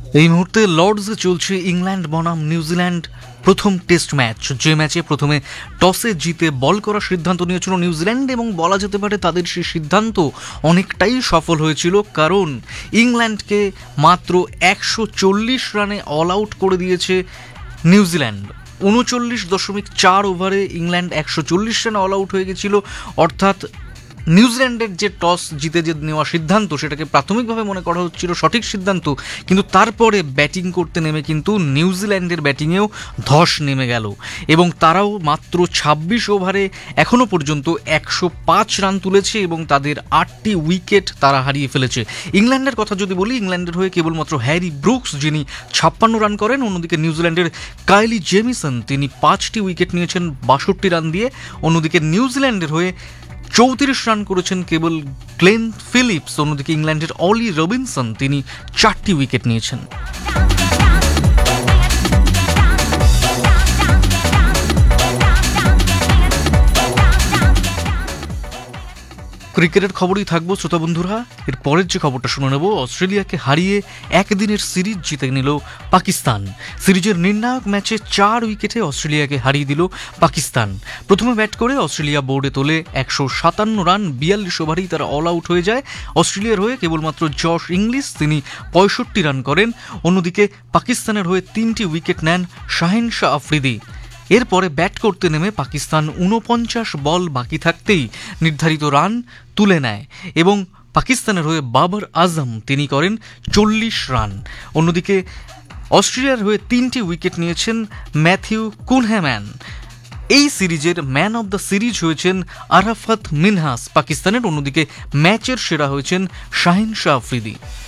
এই মুহূর্তে লর্ডসে চলছে ইংল্যান্ড বনাম নিউজিল্যান্ড প্রথম টেস্ট ম্যাচ, যে ম্যাচে প্রথমে টসে জিতে বল করার সিদ্ধান্ত নিয়েছিল নিউজিল্যান্ড এবং বলা যেতে পারে তাদের সেই সিদ্ধান্ত অনেকটাই সফল হয়েছিল, কারণ ইংল্যান্ডকে মাত্র 140 রানে অল আউট করে দিয়েছে নিউজিল্যান্ড। 39.4 ওভারে ইংল্যান্ড 140 রানে অল আউট হয়ে গেছিল। অর্থাৎ নিউজিল্যান্ডের যে টস জিতে যে নেওয়া সিদ্ধান্ত, সেটাকে প্রাথমিকভাবে মনে করা হচ্ছিল সঠিক সিদ্ধান্ত, কিন্তু তারপরে ব্যাটিং করতে নেমে কিন্তু নিউজিল্যান্ডের ব্যাটিংয়েও ধস নেমে গেল এবং তারাও মাত্র 26 ওভারে এখনও পর্যন্ত 105 রান তুলেছে এবং তাদের 8টি উইকেট তারা হারিয়ে ফেলেছে। ইংল্যান্ডের কথা যদি বলি, ইংল্যান্ডের হয়ে কেবলমাত্র হ্যারি ব্রুকস যিনি 56 রান করেন, অন্যদিকে নিউজিল্যান্ডের কাইলি জেমিসন তিনি 5টি উইকেট নিয়েছেন 62 রান দিয়ে। অন্যদিকে নিউজিল্যান্ডের হয়ে 34 রান করেছেন কেবল গ্লেন ফিলিপস, অন্যদিকে ইংল্যান্ডের অলি রবিনসন তিনি 4টি উইকেট নিয়েছেন। ক্রিকেটের খবরই থাকবো শ্রোতা বন্ধুরা। এর পরের যে খবরটা শুনে নেব, অস্ট্রেলিয়াকে হারিয়ে একদিনের সিরিজ জিতে নিল পাকিস্তান। সিরিজের নির্ণায়ক ম্যাচে 4 উইকেটে অস্ট্রেলিয়াকে হারিয়ে দিল পাকিস্তান। প্রথমে ব্যাট করে অস্ট্রেলিয়া বোর্ডে তোলে 157 রান, 42 ওভারেই তারা অল আউট হয়ে যায়। অস্ট্রেলিয়ার হয়ে কেবলমাত্র জশ ইংলিশ তিনি 65 রান করেন। অন্যদিকে পাকিস্তানের হয়ে 3টি উইকেট নেন শাহিন শাহ আফ্রিদি। এরপরে ব্যাট করতে নেমে পাকিস্তান 49 বল বাকি থাকতেই নির্ধারিত রান তুলে নেয় এবং পাকিস্তানের হয়ে বাবর আজম তিনি করেন 40 রান। অন্যদিকে অস্ট্রেলিয়ার হয়ে 3টি উইকেট নিয়েছেন ম্যাথিউ কুনহ্যাম্যান। এই সিরিজের ম্যান অব দ্য সিরিজ হয়েছেন আরাফাত মিনহাস পাকিস্তানের। অন্যদিকে ম্যাচের সেরা হয়েছেন শাহিন শাহ আফ্রিদি।